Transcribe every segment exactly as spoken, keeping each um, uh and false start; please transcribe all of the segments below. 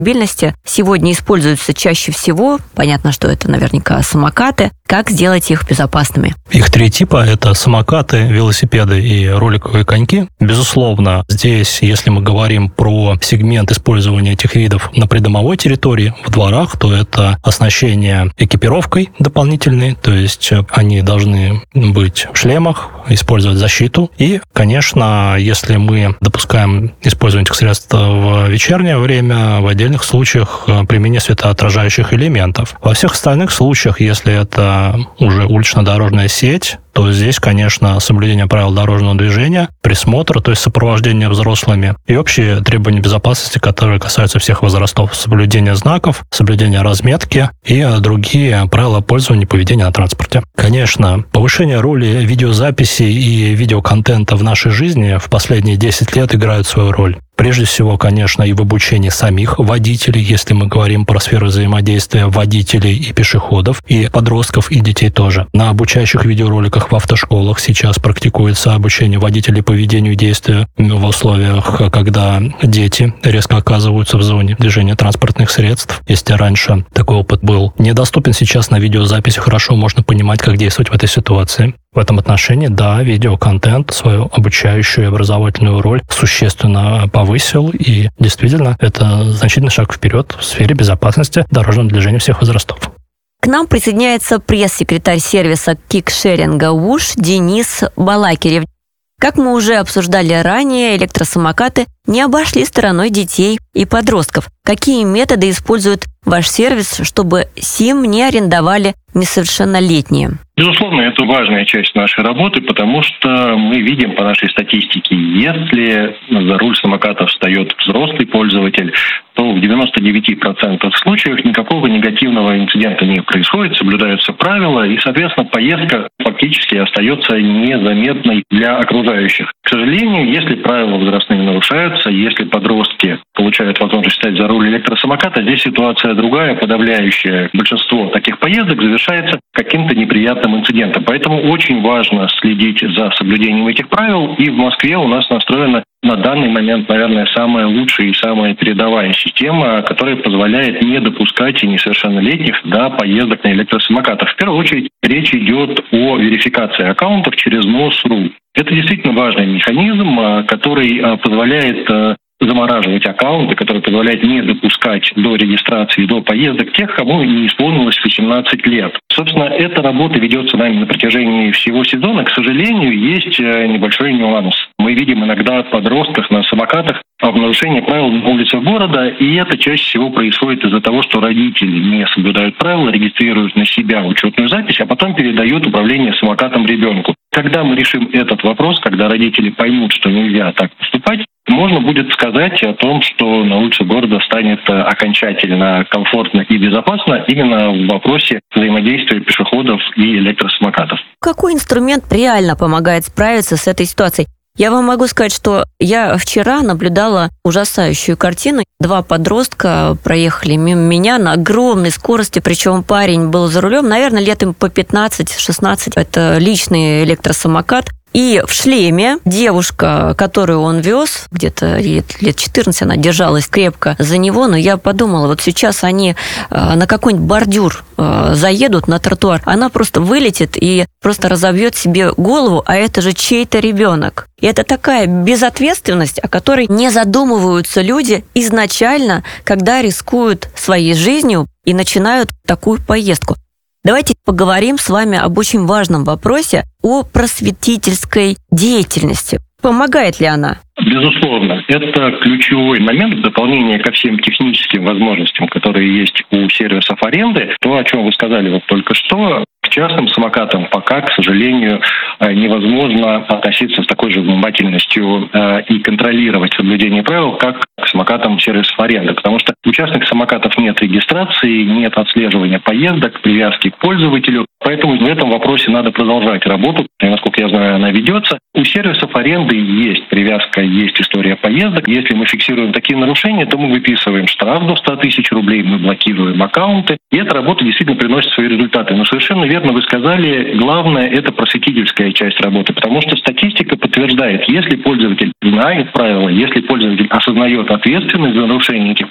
мобильности сегодня используются чаще всего. Понятно, что это наверняка самокаты. Как сделать их безопасными? Их три типа – это самокаты, велосипеды и роликовые коньки. Безусловно, здесь, если мы говорим про сегмент использования этих видов на придомовой территории, в дворах, то это оснащение экипировкой дополнительной, то есть они должны быть в шлемах, использовать защиту. И, конечно, если мы допускаем использование этих средств в вечернее время, в отдельных случаях применение светоотражающих элементов. Во всех остальных случаях, если это уже улично-дорожная сеть, то здесь, конечно, соблюдение правил дорожного движения, присмотр, то есть сопровождение взрослыми, и общие требования безопасности, которые касаются всех возрастов, соблюдение знаков, соблюдение разметки и другие правила пользования и поведения на транспорте. Конечно, повышение роли видеозаписи и видеоконтента в нашей жизни в последние десять лет играют свою роль. Прежде всего, конечно, и в обучении самих водителей, если мы говорим про сферу взаимодействия водителей и пешеходов, и подростков, и детей тоже. На обучающих видеороликах в автошколах сейчас практикуется обучение водителей поведению и действию в условиях, когда дети резко оказываются в зоне движения транспортных средств. Если раньше такой опыт был недоступен, сейчас на видеозаписи хорошо можно понимать, как действовать в этой ситуации. В этом отношении, да, видеоконтент свою обучающую и образовательную роль существенно повысил, и действительно, это значительный шаг вперед в сфере безопасности дорожного движения всех возрастов. К нам присоединяется пресс-секретарь сервиса кикшеринга УШ Денис Балакирев. Как мы уже обсуждали ранее, электросамокаты не обошли стороной детей и подростков. Какие методы использует ваш сервис, чтобы СИМ не арендовали несовершеннолетние? Безусловно, это важная часть нашей работы, потому что мы видим по нашей статистике, если за руль самоката встает взрослый пользователь, то в девяноста девяти процентах случаев никакого негативного инцидента не происходит, соблюдаются правила, и, соответственно, поездка фактически остается незаметной для окружающих. К сожалению, если правила возрастные нарушаются, если подростки получают возможность встать за руль электросамоката, здесь ситуация другая, подавляющее большинство таких поездок завершается каким-то неприятным инцидентом. Поэтому очень важно следить за соблюдением этих правил, и в Москве у нас настроена на данный момент, наверное, самая лучшая и самая передовая система, которая позволяет не допускать и несовершеннолетних до поездок на электросамокатах. В первую очередь речь идет о верификации аккаунтов через МОСРУ. Это действительно важный механизм, который позволяет замораживать аккаунты, который позволяет не допускать до регистрации, до поездок тех, кому не исполнилось восемнадцать лет. Собственно, эта работа ведется нами на протяжении всего сезона. К сожалению, есть небольшой нюанс. Мы видим иногда подростков на самокатах в нарушении правил на улицах города, и это чаще всего происходит из-за того, что родители не соблюдают правила, регистрируют на себя учетную запись, а потом передают управление самокатом ребенку. Когда мы решим этот вопрос, когда родители поймут, что нельзя так поступать, можно будет сказать о том, что на улице города станет окончательно комфортно и безопасно именно в вопросе взаимодействия пешеходов и электросамокатов. Какой инструмент реально помогает справиться с этой ситуацией? Я вам могу сказать, что я вчера наблюдала ужасающую картину. Два подростка проехали мимо меня на огромной скорости, причем парень был за рулем, наверное, лет им по пятнадцать-шестнадцать. Это личный электросамокат. И в шлеме девушка, которую он вез, где-то лет четырнадцать, она держалась крепко за него, но я подумала, вот сейчас они на какой-нибудь бордюр заедут, на тротуар, она просто вылетит и просто разобьет себе голову, а это же чей-то ребенок. И это такая безответственность, о которой не задумываются люди изначально, когда рискуют своей жизнью и начинают такую поездку. Давайте поговорим с вами об очень важном вопросе, о просветительской деятельности. Помогает ли она? Безусловно, это ключевой момент в дополнение ко всем техническим возможностям, которые есть у сервисов аренды. То, о чем вы сказали вот только что, к частным самокатам пока, к сожалению, невозможно относиться с такой же внимательностью и контролировать соблюдение правил, как к самокатам сервисов аренды. Потому что у частных самокатов нет регистрации, нет отслеживания поездок, привязки к пользователю. Поэтому в этом вопросе надо продолжать работу. И, насколько я знаю, она ведется. У сервисов аренды есть привязка, есть история поездок. Если мы фиксируем такие нарушения, то мы выписываем штраф до ста тысяч рублей, мы блокируем аккаунты. И эта работа действительно приносит свои результаты. Но совершенно верно вы сказали, главное – это просветительская часть работы. Потому что статистика подтверждает, если пользователь знает правила, если пользователь осознает ответственность за нарушение этих правил,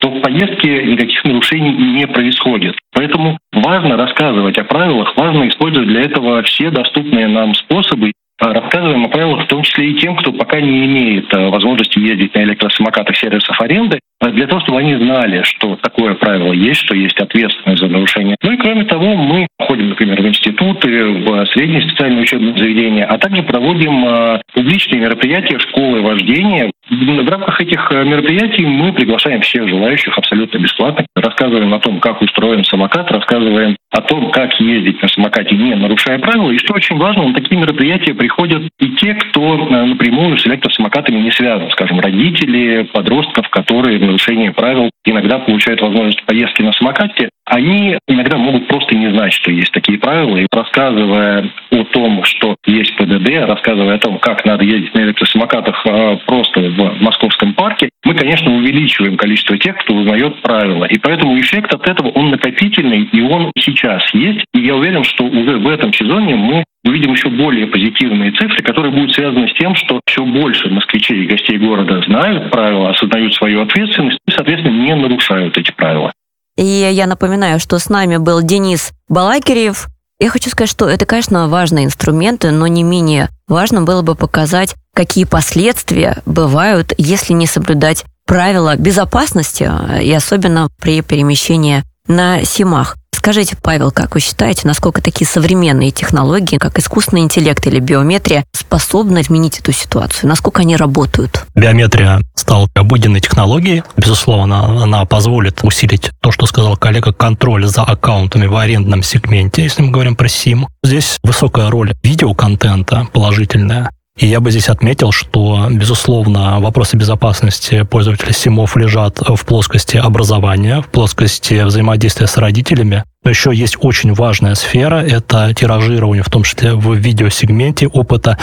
то в поездке никаких нарушений не происходит. Поэтому важно рассказывать о правилах, важно использовать для этого все доступные нам способы. Рассказываем о правилах в том числе и тем, кто пока не имеет возможности ездить на электросамокатах сервисов аренды, для того, чтобы они знали, что такое правило есть, что есть ответственность за нарушение. Ну и кроме того, мы ходим, например, в институты, в средние специальные учебные заведения, а также проводим публичные мероприятия, школы вождения. В рамках этих мероприятий мы приглашаем всех желающих абсолютно бесплатно, рассказываем о том, как устроен самокат, рассказываем о том, как ездить на самокате, не нарушая правила. И что очень важно, на такие мероприятия приходят и те, кто напрямую с электросамокатами не связан, скажем, родители подростков, которые в нарушении правил иногда получают возможность поездки на самокате. Они иногда могут просто не знать, что есть такие правила, и рассказывая о том, что есть ПДД, рассказывая о том, как надо ездить на электросамокатах просто в московском парке, мы, конечно, увеличиваем количество тех, кто узнает правила. И поэтому эффект от этого, он накопительный, и он сейчас есть. И я уверен, что уже в этом сезоне мы увидим еще более позитивные цифры, которые будут связаны с тем, что все больше москвичей и гостей города знают правила, осознают свою ответственность и, соответственно, не нарушают эти правила. И я напоминаю, что с нами был Денис Балакирев. Я хочу сказать, что это, конечно, важные инструменты, но не менее важно было бы показать, какие последствия бывают, если не соблюдать правила безопасности, и особенно при перемещении на СИМах. Скажите, Павел, как вы считаете, насколько такие современные технологии, как искусственный интеллект или биометрия, способны изменить эту ситуацию? Насколько они работают? Биометрия стала обыденной технологией. Безусловно, она позволит усилить то, что сказал коллега, контроль за аккаунтами в арендном сегменте, если мы говорим про СИМ. Здесь высокая роль видеоконтента положительная. И я бы здесь отметил, что, безусловно, вопросы безопасности пользователей СИМов лежат в плоскости образования, в плоскости взаимодействия с родителями. Но еще есть очень важная сфера – это тиражирование, в том числе в видеосегменте, опыта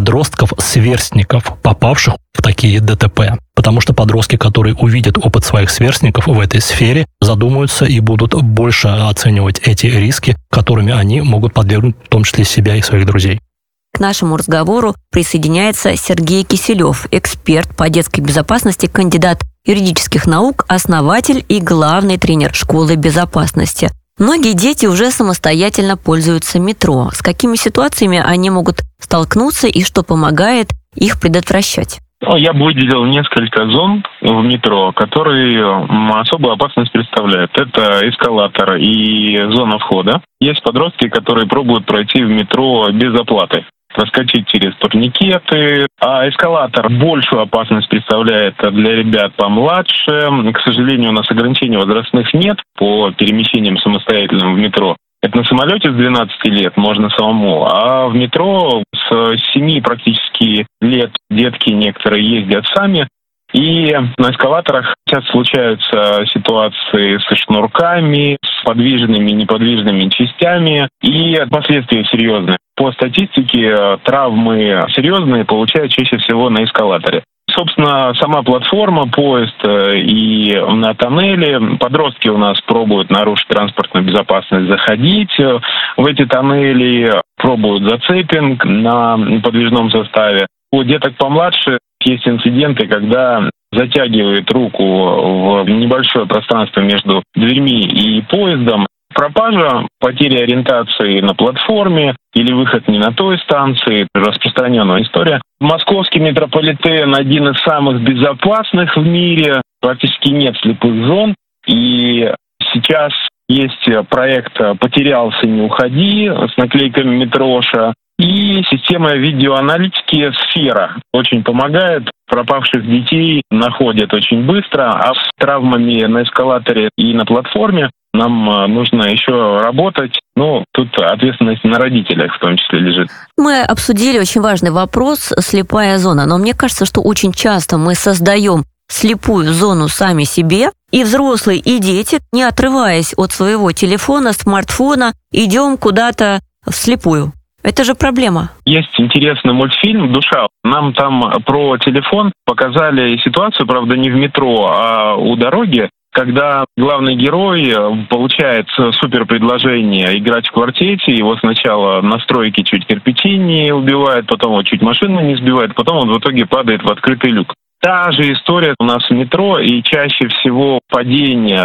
подростков-сверстников, попавших в такие ДТП. Потому что подростки, которые увидят опыт своих сверстников в этой сфере, задумаются и будут больше оценивать эти риски, которыми они могут подвергнуть в том числе себя и своих друзей. К нашему разговору присоединяется Сергей Киселев, эксперт по детской безопасности, кандидат юридических наук, основатель и главный тренер школы безопасности. Многие дети уже самостоятельно пользуются метро. С какими ситуациями они могут столкнуться и что помогает их предотвращать? Я бы выделил несколько зон в метро, которые особую опасность представляют. Это эскалатор и зона входа. Есть подростки, которые пробуют пройти в метро без оплаты, проскочить через турникеты, а эскалатор большую опасность представляет для ребят помладше. К сожалению, у нас ограничений возрастных нет по перемещениям самостоятельным в метро. Это на самолете с двенадцати лет можно самому, а в метро с семи практически лет детки некоторые ездят сами. И на эскалаторах сейчас случаются ситуации со шнурками, с подвижными и неподвижными частями, и последствия серьезные. По статистике, травмы серьезные получают чаще всего на эскалаторе. Собственно, сама платформа, поезд и на тоннеле. Подростки у нас пробуют нарушить транспортную безопасность, заходить в эти тоннели, пробуют зацепинг на подвижном составе. У деток помладше есть инциденты, когда затягивает руку в небольшое пространство между дверьми и поездом. Пропажа, потеря ориентации на платформе или выход не на той станции – распространенная история. Московский метрополитен – один из самых безопасных в мире, практически нет слепых зон. И сейчас есть проект «Потерялся, не уходи» с наклейками «Метроша». И система видеоаналитики «Сфера» очень помогает. Пропавших детей находят очень быстро, а с травмами на эскалаторе и на платформе нам нужно еще работать. Ну, тут ответственность на родителях в том числе лежит. Мы обсудили очень важный вопрос – слепая зона. Но мне кажется, что очень часто мы создаем слепую зону сами себе, и взрослые, и дети, не отрываясь от своего телефона, смартфона, идем куда-то вслепую. Это же проблема. Есть интересный мультфильм «Душа». Нам там про телефон показали ситуацию, правда, не в метро, а у дороги, когда главный герой получает супер предложение играть в квартете, его сначала на стройке чуть кирпичи не убивает, потом его чуть машина не сбивает, потом он в итоге падает в открытый люк. Та же история у нас в метро, и чаще всего падение